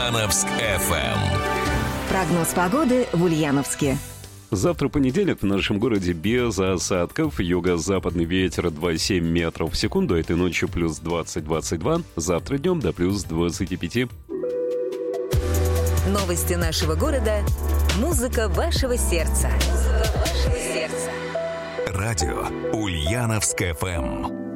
Ульяновск FM. Прогноз погоды в Ульяновске. Завтра понедельник в нашем городе без осадков. Юго-западный ветер 2,7 метров в секунду. Этой ночью плюс 20-22. Завтра днем до плюс 25. Новости нашего города. Музыка вашего сердца. Радио Ульяновск FM.